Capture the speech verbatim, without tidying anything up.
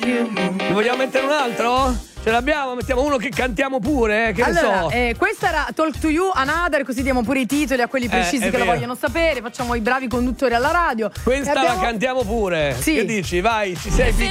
Ne vogliamo mettere un altro? Ce l'abbiamo? Mettiamo uno che cantiamo pure, eh? Che allora, ne so. eh, questa era Talk to You, Another, così diamo pure i titoli a quelli precisi Eh, che lo vero. vogliono sapere, facciamo i bravi conduttori alla radio. Questa E abbiamo... la cantiamo pure. Sì. Che dici? Vai, ci sei.